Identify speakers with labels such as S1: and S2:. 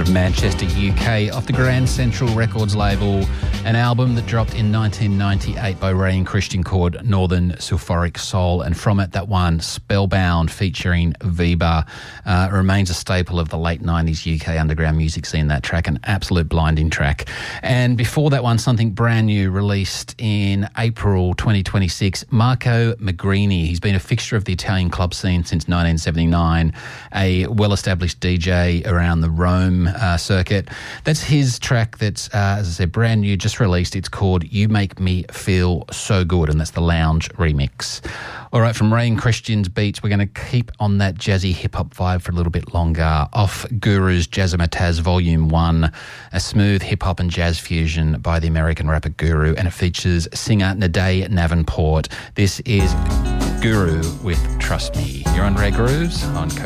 S1: of Manchester, UK, off the Grand Central Records label, an album that dropped in 1998 by Ray and Christian called Northern Sulphuric Soul, and from it, that one, Spellbound, featuring Viva, remains a staple of the late 90s UK underground music scene, that track, an absolute blinding track. And before that one, something brand new, released in April 2026, Marco Magrini. He's been a fixture of the Italian club scene since 1979, a well-established DJ around the Rome circuit. That's his track that's, as I said, brand new, just released. It's called You Make Me Feel So Good, and that's the lounge remix. All right, from Ray and Christian's beats, we're going to keep on that jazzy hip-hop vibe for a little bit longer. Off Guru's Jazzmatazz Volume 1, a smooth hip-hop and jazz fusion by the American rapper Guru, and it features singer Naday Navenport. This is Guru with Trust Me. You're on Rare Grooves on